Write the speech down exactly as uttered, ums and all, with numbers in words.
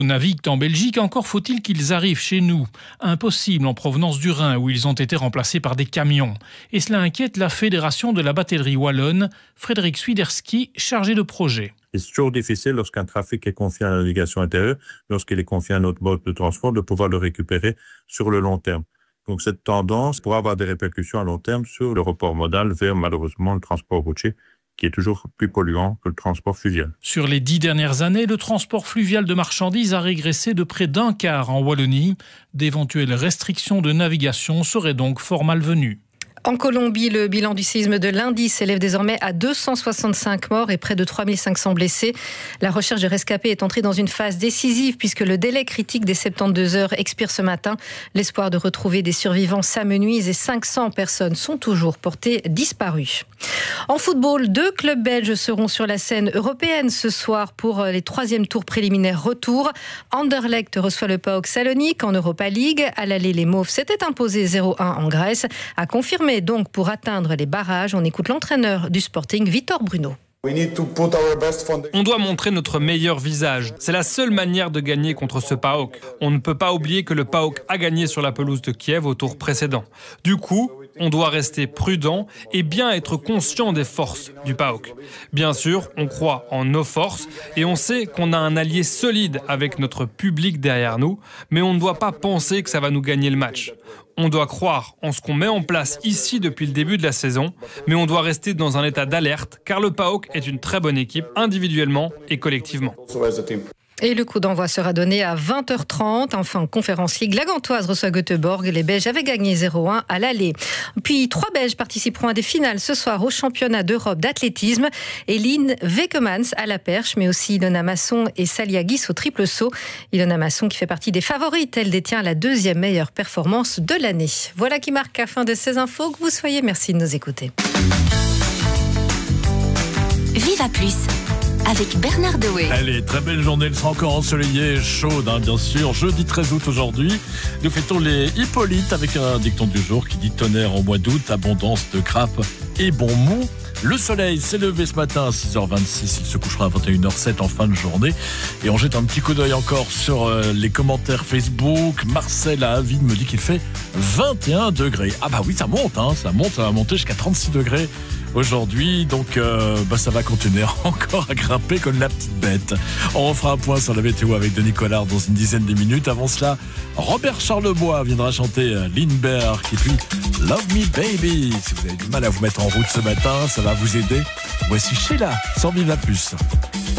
Naviguent en Belgique, encore faut-il qu'ils arrivent chez nous. Impossible en provenance du Rhin, où ils ont été remplacés par des camions. Et cela inquiète la Fédération de la batellerie wallonne, Frédéric Swiderski, chargé de projet. C'est toujours difficile lorsqu'un trafic est confié à la navigation intérieure, lorsqu'il est confié à un autre mode de transport, de pouvoir le récupérer sur le long terme. Donc cette tendance pourra avoir des répercussions à long terme sur le report modal vers malheureusement le transport routier, qui est toujours plus polluant que le transport fluvial. Sur les dix dernières années, le transport fluvial de marchandises a régressé de près d'un quart en Wallonie. D'éventuelles restrictions de navigation seraient donc fort malvenues. En Colombie, le bilan du séisme de lundi s'élève désormais à deux cent soixante-cinq morts et près de trois mille cinq cents blessés. La recherche de rescapés est entrée dans une phase décisive puisque le délai critique des soixante-douze heures expire ce matin. L'espoir de retrouver des survivants s'amenuise et cinq cents personnes sont toujours portées disparues. En football, deux clubs belges seront sur la scène européenne ce soir pour les troisièmes tours préliminaires retour. Anderlecht reçoit le P A O K Salonique en Europa League. À l'aller, les Mauves s'étaient imposés zéro un en Grèce. À confirmer donc pour atteindre les barrages, on écoute l'entraîneur du Sporting, Victor Bruno. On doit montrer notre meilleur visage. C'est la seule manière de gagner contre ce P A O K. On ne peut pas oublier que le P A O K a gagné sur la pelouse de Kiev au tour précédent. Du coup, on doit rester prudent et bien être conscient des forces du P A O K. Bien sûr, on croit en nos forces et on sait qu'on a un allié solide avec notre public derrière nous, mais on ne doit pas penser que ça va nous gagner le match. On doit croire en ce qu'on met en place ici depuis le début de la saison, mais on doit rester dans un état d'alerte car le P A O K est une très bonne équipe individuellement et collectivement. Et le coup d'envoi sera donné à vingt heures trente. Enfin, en Conférence League, la Gantoise reçoit Göteborg. Les Belges avaient gagné zéro un à l'aller. Puis, trois Belges participeront à des finales ce soir au championnat d'Europe d'athlétisme. Eline Wekemans à la perche, mais aussi Ilona Masson et Salia Guis au triple saut. Ilona Masson qui fait partie des favorites. Elle détient la deuxième meilleure performance de l'année. Voilà qui marque la fin de ces infos. Que vous soyez, merci de nous écouter. Viva Plus avec Bernard Dewey. Allez, très belle journée, elle sera encore ensoleillée et chaude, hein, bien sûr. Jeudi treize août aujourd'hui, nous fêtons les Hippolytes avec un dicton du jour qui dit tonnerre en mois d'août, abondance de grappes et bon mou. Le soleil s'est levé ce matin à six heures vingt-six, il se couchera à vingt et une heures zéro sept en fin de journée. Et on jette un petit coup d'œil encore sur euh, les commentaires Facebook. Marcel à Avine me dit qu'il fait vingt et un degrés. Ah bah oui, ça monte, hein, ça monte, ça va monter jusqu'à trente-six degrés aujourd'hui. Donc euh, bah ça va continuer encore à grimper comme la petite bête. On fera un point sur la météo avec Denis Collard dans une dizaine de minutes. Avant cela, Robert Charlebois viendra chanter Lindbergh et puis Love Me Baby. Si vous avez du mal à vous mettre en route ce matin, ça va vous aider. Voici Sheila, sans Viva Plus.